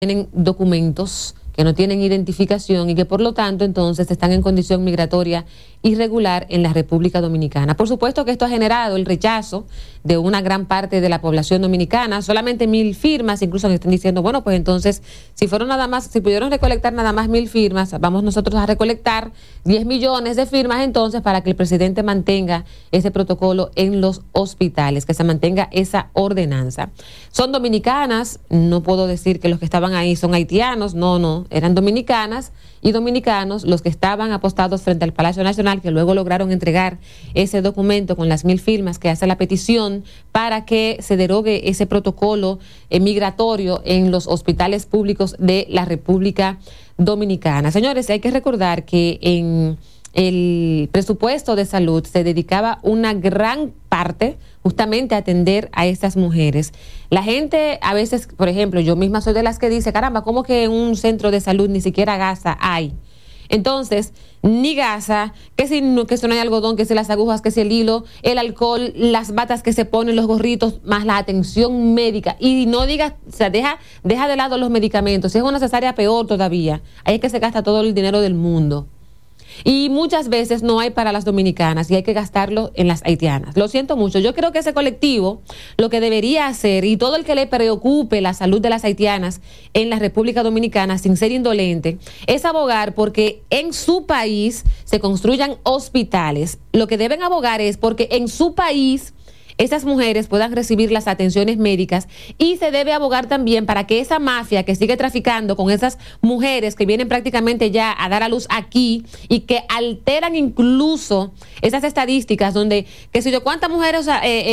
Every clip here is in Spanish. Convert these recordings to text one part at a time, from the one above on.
tienen documentos, que no tienen identificación y que por lo tanto entonces están en condición migratoria irregular en la República Dominicana. Por supuesto que esto ha generado el rechazo de una gran parte de la población dominicana, solamente 1,000 firmas, incluso que están diciendo, bueno, pues entonces, si pudieron recolectar nada más 1,000 firmas, vamos nosotros a recolectar 10 millones de firmas entonces para que el presidente mantenga ese protocolo en los hospitales, que se mantenga esa ordenanza. Son dominicanas, no puedo decir que los que estaban ahí son haitianos, no, eran dominicanas y dominicanos los que estaban apostados frente al Palacio Nacional, que luego lograron entregar ese documento con las 1,000 firmas que hace la petición para que se derogue ese protocolo migratorio en los hospitales públicos de la República Dominicana. Señores, hay que recordar que en el presupuesto de salud se dedicaba una gran parte justamente a atender a estas mujeres. La gente a veces, por ejemplo, yo misma soy de las que dice, caramba, ¿cómo que en un centro de salud ni siquiera gasa hay? Entonces, ni gasa, que si no hay algodón, que si las agujas, que si el hilo, el alcohol, las batas que se ponen, los gorritos, más la atención médica. Y no digas, o sea, deja de lado los medicamentos. Si es una cesárea, peor todavía. Ahí es que se gasta todo el dinero del mundo. Y muchas veces no hay para las dominicanas y hay que gastarlo en las haitianas. Lo siento mucho. Yo creo que ese colectivo lo que debería hacer, y todo el que le preocupe la salud de las haitianas en la República Dominicana, sin ser indolente, es abogar porque en su país se construyan hospitales. Lo que deben abogar es porque en su país esas mujeres puedan recibir las atenciones médicas, y se debe abogar también para que esa mafia que sigue traficando con esas mujeres que vienen prácticamente ya a dar a luz aquí y que alteran incluso esas estadísticas donde, qué sé yo, cuántas mujeres,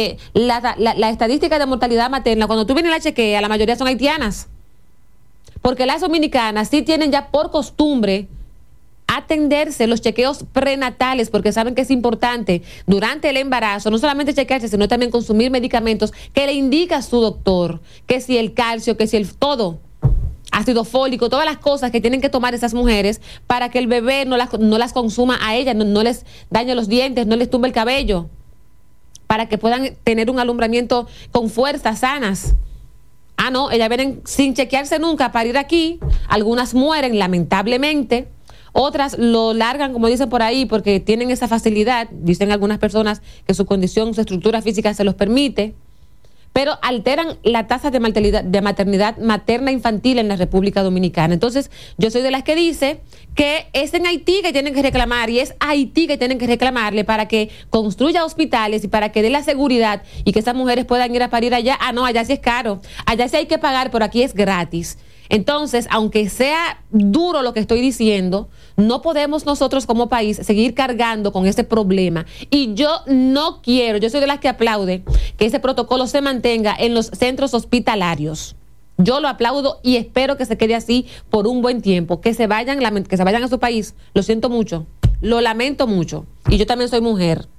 la estadística de mortalidad materna, cuando tú vienes y la chequeas, la mayoría son haitianas. Porque las dominicanas sí tienen ya por costumbre atenderse los chequeos prenatales, porque saben que es importante durante el embarazo, no solamente chequearse, sino también consumir medicamentos que le indica su doctor, que si el calcio, que si el todo, ácido fólico, todas las cosas que tienen que tomar esas mujeres para que el bebé no las consuma a ellas, no les dañe los dientes, no les tumbe el cabello, para que puedan tener un alumbramiento con fuerzas sanas. No, ellas vienen sin chequearse nunca a parir aquí, algunas mueren lamentablemente. Otras lo largan, como dicen por ahí, porque tienen esa facilidad. Dicen algunas personas que su condición, su estructura física se los permite, pero alteran la tasa de maternidad materna infantil en la República Dominicana. Entonces, yo soy de las que dice que es en Haití que tienen que reclamar, y es Haití que tienen que reclamarle para que construya hospitales y para que dé la seguridad y que esas mujeres puedan ir a parir allá. No, allá sí es caro, allá sí hay que pagar, pero aquí es gratis. Entonces, aunque sea duro lo que estoy diciendo, no podemos nosotros como país seguir cargando con ese problema. Y yo soy de las que aplaude que ese protocolo se mantenga en los centros hospitalarios. Yo lo aplaudo y espero que se quede así por un buen tiempo, que se vayan a su país. Lo siento mucho, lo lamento mucho. Y yo también soy mujer.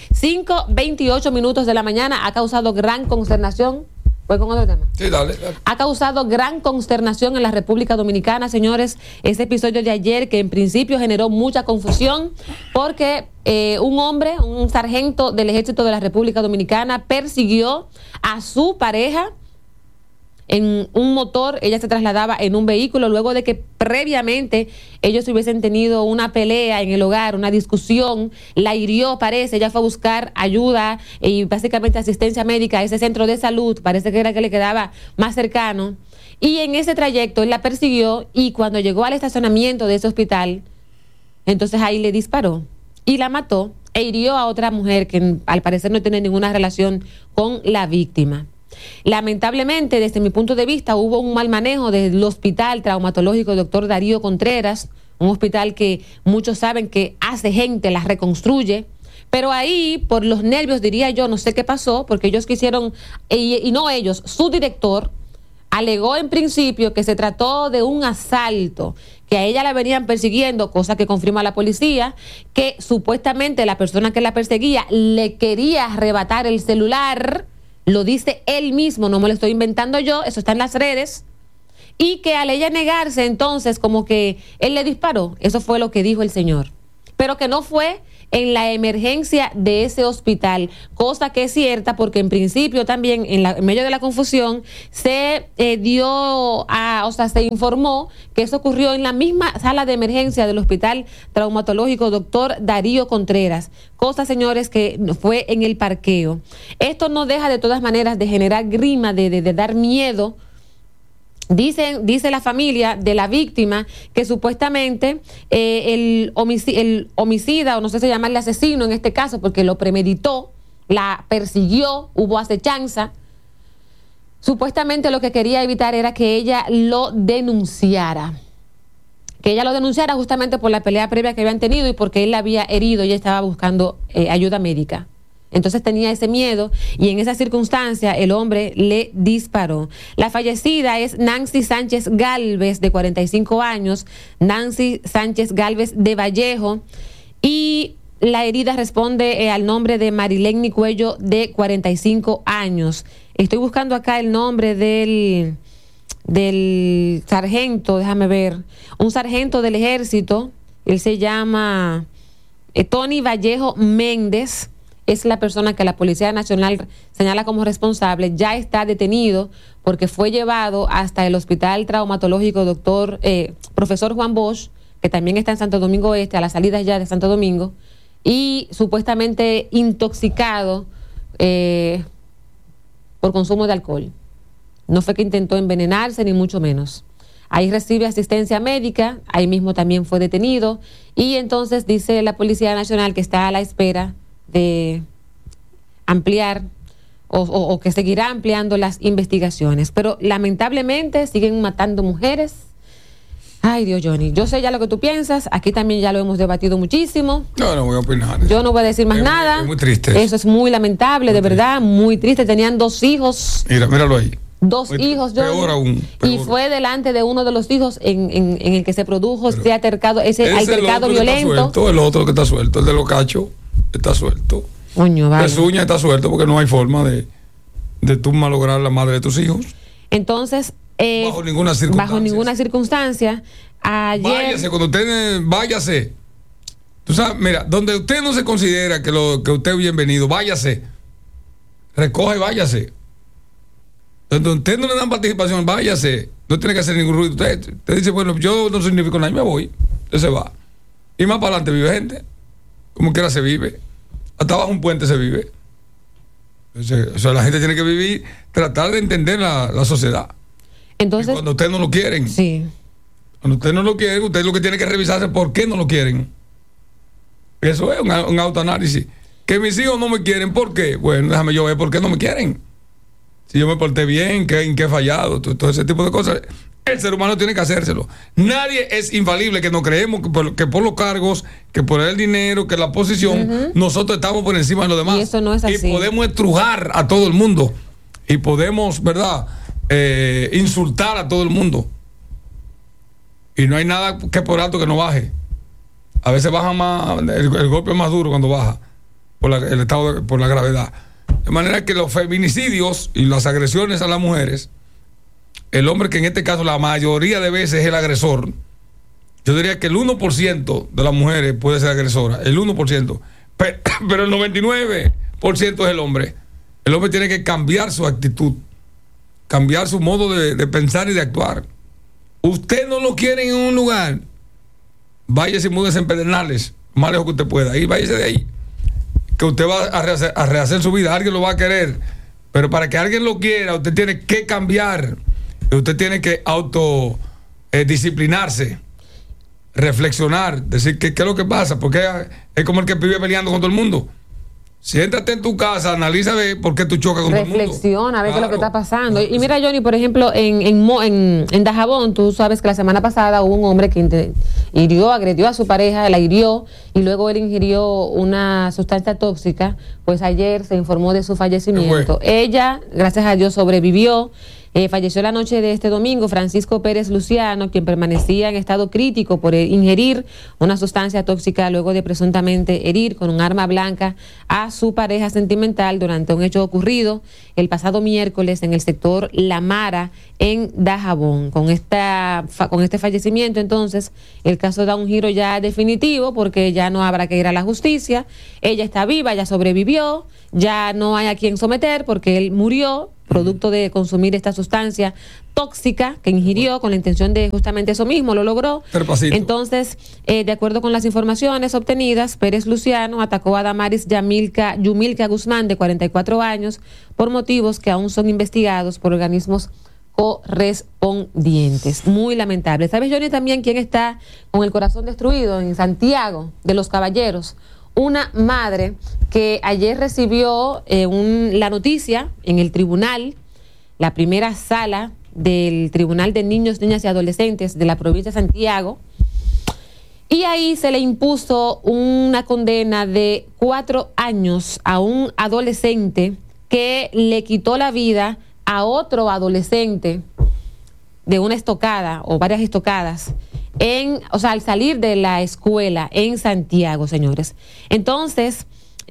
5:28 de la mañana, ha causado gran consternación. ¿Voy con otro tema? Sí, dale. Ha causado gran consternación en la República Dominicana, señores, ese episodio de ayer que en principio generó mucha confusión porque un sargento del Ejército de la República Dominicana persiguió a su pareja en un motor. Ella se trasladaba en un vehículo luego de que previamente ellos hubiesen tenido una pelea en el hogar, una discusión, la hirió, parece. Ella fue a buscar ayuda y básicamente asistencia médica a ese centro de salud, parece que era que le quedaba más cercano, y en ese trayecto él la persiguió, y cuando llegó al estacionamiento de ese hospital, entonces ahí le disparó y la mató e hirió a otra mujer que al parecer no tiene ninguna relación con la víctima. Lamentablemente, desde mi punto de vista, hubo un mal manejo del hospital traumatológico Dr. Darío Contreras, un hospital que muchos saben que hace gente, la reconstruye, pero ahí, por los nervios, diría yo, no sé qué pasó, porque ellos quisieron, y no ellos, su director alegó en principio que se trató de un asalto, que a ella la venían persiguiendo, cosa que confirma la policía, que supuestamente la persona que la perseguía le quería arrebatar el celular. Lo dice él mismo, no me lo estoy inventando yo, eso está en las redes. Y que al ella negarse, entonces como que él le disparó. Eso fue lo que dijo el señor. pero que no fue en la emergencia de ese hospital, cosa que es cierta porque en principio también en medio de la confusión se se informó que eso ocurrió en la misma sala de emergencia del Hospital Traumatológico Dr. Darío Contreras, cosa, señores, que fue en el parqueo. Esto no deja de todas maneras de generar grima, de dar miedo. Dice la familia de la víctima que supuestamente el homicida, o no sé si llamarle asesino en este caso, porque lo premeditó, la persiguió, hubo acechanza. Supuestamente lo que quería evitar era que ella lo denunciara. Que ella lo denunciara justamente por la pelea previa que habían tenido y porque él la había herido y ella estaba buscando ayuda médica. Entonces tenía ese miedo y en esa circunstancia el hombre le disparó. La fallecida es Nancy Sánchez Gálvez, de 45 años, Nancy Sánchez Gálvez de Vallejo, y la herida responde al nombre de Marilén Cuello, de 45 años. Estoy buscando acá el nombre del sargento, déjame ver, un sargento del ejército, él se llama Tony Vallejo Méndez. Es la persona que la Policía Nacional señala como responsable. Ya está detenido porque fue llevado hasta el Hospital Traumatológico Profesor Juan Bosch, que también está en Santo Domingo Este, a la salida ya de Santo Domingo, y supuestamente intoxicado por consumo de alcohol. No fue que intentó envenenarse, ni mucho menos. Ahí recibe asistencia médica, ahí mismo también fue detenido, y entonces dice la Policía Nacional que está a la espera de ampliar o que seguirá ampliando las investigaciones, pero lamentablemente siguen matando mujeres. Ay, Dios, Johnny, yo sé ya lo que tú piensas, aquí también ya lo hemos debatido muchísimo. No voy a opinar. Yo no voy a decir más nada. Es muy triste. Eso es muy lamentable, de verdad, muy triste. Tenían 2 hijos. Míralo ahí. 2 hijos, Johnny. Peor aún. Y fue delante de uno de los hijos en el que se produjo ese altercado violento. El otro que está suelto, el de los cachos, está suelto. Coño, vale. Pezuña está suelto porque no hay forma de tú malograr la madre de tus hijos. Entonces, bajo ninguna circunstancia. Bajo ninguna circunstancia. Ayer... Váyase, cuando usted váyase. Tú sabes, mira, donde usted no se considera que usted es bienvenido, váyase. Recoja y váyase. Donde usted no le dan participación, váyase. No tiene que hacer ningún ruido. Usted dice, bueno, yo no significo nada y me voy. Usted se va. Y más para adelante vive gente. Como quiera se vive. Hasta abajo un puente se vive. O sea, la gente tiene que vivir, tratar de entender la sociedad. Entonces, y cuando ustedes no lo quieren. Sí. Cuando ustedes no lo quieren, ustedes lo que tienen que revisarse es por qué no lo quieren. Eso es un autoanálisis. Que mis hijos no me quieren, ¿por qué? Bueno, déjame yo ver por qué no me quieren. Si yo me porté bien, en qué he fallado, todo ese tipo de cosas. El ser humano tiene que hacérselo. Nadie es infalible, que no creemos que por los cargos, que por el dinero, que la posición, nosotros estamos por encima de los demás. Y eso no es así. Y podemos estrujar a todo el mundo. Y podemos, ¿verdad?, insultar a todo el mundo. Y no hay nada que por alto que no baje. A veces baja más, el golpe es más duro cuando baja, por la gravedad. De manera que los feminicidios y las agresiones a las mujeres, el hombre, que en este caso la mayoría de veces es el agresor, yo diría que el 1% de las mujeres puede ser agresora, el 1%, pero el 99% es el hombre. El hombre tiene que cambiar su actitud, cambiar su modo de pensar y de actuar. Usted no lo quiere en un lugar, váyase y múdese en Pedernales, más lejos que usted pueda, y váyase de ahí. Que usted va a rehacer su vida, alguien lo va a querer, pero para que alguien lo quiera, usted tiene que cambiar. Usted tiene que disciplinarse, reflexionar, decir qué es lo que pasa, porque es como el que vive peleando con todo el mundo. Siéntate en tu casa, analiza por qué tú chocas con todo el mundo. Reflexiona, a ver qué es lo que está pasando. Claro. Y mira, Johnny, por ejemplo, en Dajabón, tú sabes que la semana pasada hubo un hombre que agredió a su pareja, la hirió, y luego él ingirió una sustancia tóxica. Pues ayer se informó de su fallecimiento. Ella, gracias a Dios, sobrevivió. Falleció la noche de este domingo Francisco Pérez Luciano, quien permanecía en estado crítico por ingerir una sustancia tóxica luego de presuntamente herir con un arma blanca a su pareja sentimental durante un hecho ocurrido el pasado miércoles en el sector La Mara, en Dajabón. Con este fallecimiento, entonces, el caso da un giro ya definitivo porque ya no habrá que ir a la justicia. Ella está viva, ya sobrevivió, ya no hay a quien someter porque él murió producto de consumir esta sustancia tóxica que ingirió con la intención de justamente eso mismo, lo logró. Entonces, de acuerdo con las informaciones obtenidas, Pérez Luciano atacó a Damaris Yumilka Guzmán, de 44 años, por motivos que aún son investigados por organismos correspondientes. Muy lamentable. ¿Sabes, Johnny, también quién está con el corazón destruido? En Santiago de los Caballeros, una madre que ayer recibió la noticia en el tribunal, la primera sala del Tribunal de Niños, Niñas y Adolescentes de la provincia de Santiago, y ahí se le impuso una condena de 4 años a un adolescente que le quitó la vida a otro adolescente de una estocada o varias estocadas al salir de la escuela en Santiago, señores. Entonces,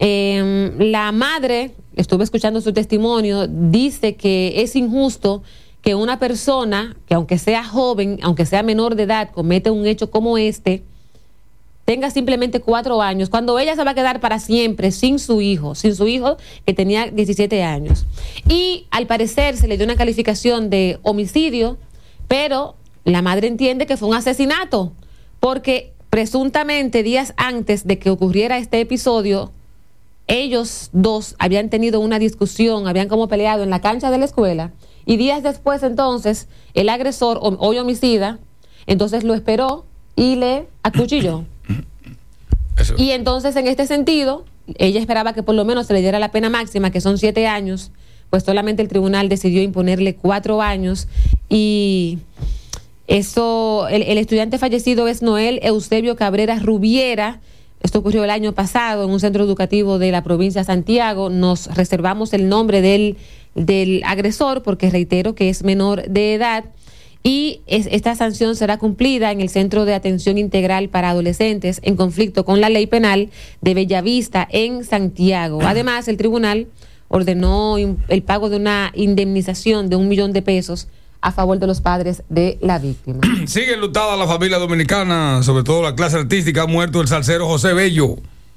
la madre, estuve escuchando su testimonio, dice que es injusto que una persona que, aunque sea joven, aunque sea menor de edad, comete un hecho como este, tenga simplemente 4 años, cuando ella se va a quedar para siempre sin su hijo que tenía 17 años. Y al parecer se le dio una calificación de homicidio, pero la madre entiende que fue un asesinato, porque presuntamente días antes de que ocurriera este episodio, ellos dos habían tenido una discusión, habían como peleado en la cancha de la escuela, y días después entonces el agresor, hoy homicida, entonces lo esperó y le acuchilló. Eso. Y entonces, en este sentido, ella esperaba que por lo menos se le diera la pena máxima, que son 7 años, pues solamente el tribunal decidió imponerle 4 años. Y eso, el estudiante fallecido es Noel Eusebio Cabrera Rubiera. Esto ocurrió el año pasado en un centro educativo de la provincia de Santiago. Nos reservamos el nombre del agresor porque reitero que es menor de edad. Y esta sanción será cumplida en el Centro de Atención Integral para Adolescentes en conflicto con la ley penal de Bellavista, en Santiago. Además, el tribunal ordenó el pago de una indemnización de $1 millón a favor de los padres de la víctima. Sigue enlutada la familia dominicana, sobre todo la clase artística. Ha muerto el salsero José Bello.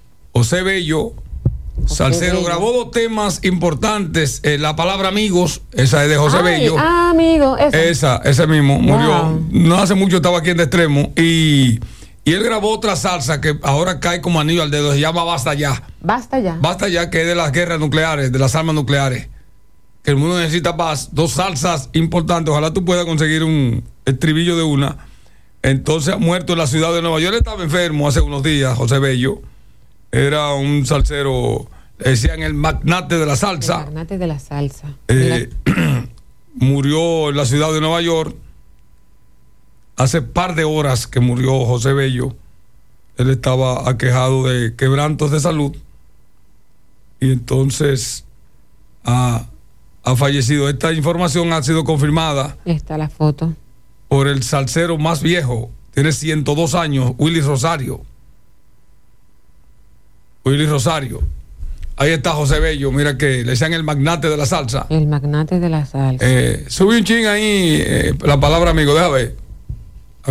Salsero grabó 2 temas importantes. La palabra amigos, esa es de José Bello. Amigo, ese mismo murió. No hace mucho estaba aquí en De Extremo. Y él grabó otra salsa que ahora cae como anillo al dedo. Se llama Basta Ya. Basta Ya. Basta Ya, que es de las guerras nucleares, de las armas nucleares. Que el mundo necesita paz. 2 salsas importantes. Ojalá tú puedas conseguir un estribillo de una. Entonces ha muerto en la ciudad de Nueva York. Él estaba enfermo hace unos días, José Bello. Era un salsero, decían el magnate de la salsa. El magnate de la salsa. Murió en la ciudad de Nueva York. Hace par de horas que murió José Bello. Él estaba aquejado de quebrantos de salud. Y entonces ha fallecido. Esta información ha sido confirmada. Está la foto. Por el salsero más viejo. Tiene 102 años, Willy Rosario. Ahí está José Bello, mira que le decían el magnate de la salsa. El magnate de la salsa. Sube un ching ahí, la palabra amigo, déjame ver.